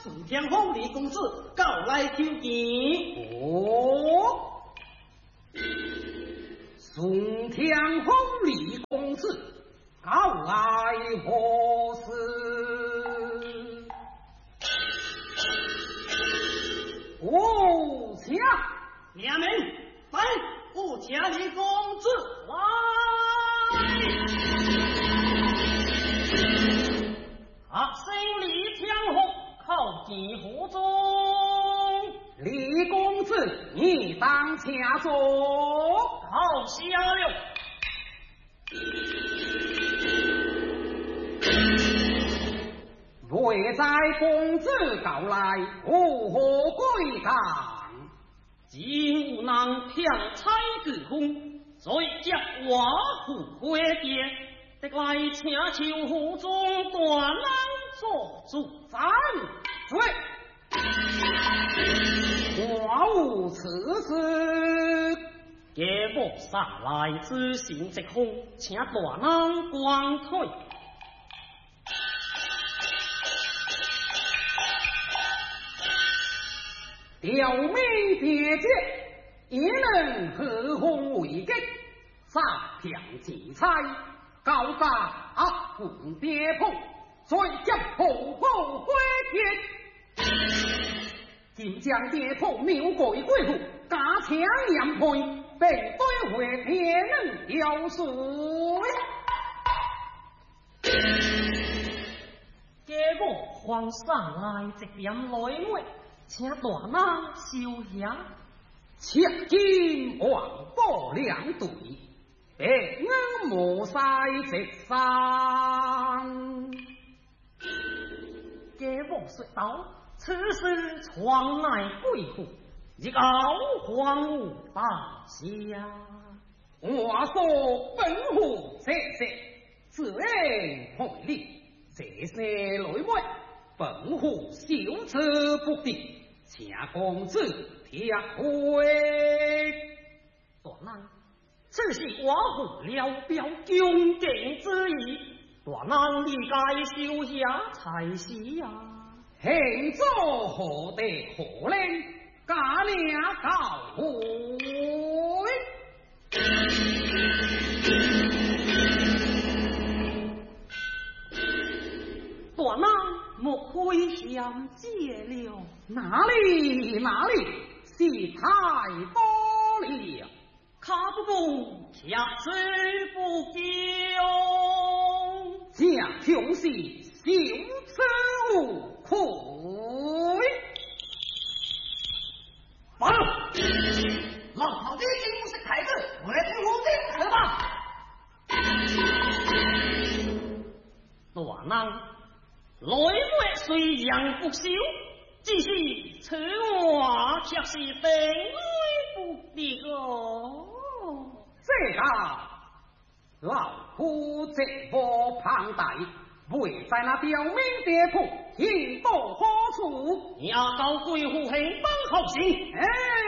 顺天府李公子告来求见。 哦，顺天府李公子告来何事？下娘们，来，我家李公子来。生李天后靠近府中， 李公子，你当下坐。 好下了。 若在公子告来，如何归档？ 今无能强拆之功，所以将瓦虎回跌，得来请求府中断郎做主战。 对，我无此事。 结果上来之行即空，请断郎光退。 表明别节，也能合红为敌，上强奇猜，高炸红跌碰，再将红后归天。今将跌碰妙鬼鬼父，加强两倍，并对回天能掉水。 结果皇上来直点来妹，请大郎收下。 切金王波两对，被我磨晒直上。 结果说道：此事闯乃贵妇，一傲皇武大下。 话说本府这自然会理，这些内外本府羞耻不敌，请公子铁会。 大郎，此是寡妇了表恭敬之意，大郎你该收下才是啊。 现做何得可怜，家娘告回。 大郎莫亏相借了。 哪里是太多了， 卡不公下之不救， 家穷是羞耻无愧。 老头子竟不是太子，为听我的大郎，内外虽然不休，只是此话却是定来不敌哦。 这个老夫这波旁带，未在那表明地铺，引到何处？ 牙高贵妇很当好心。 哎。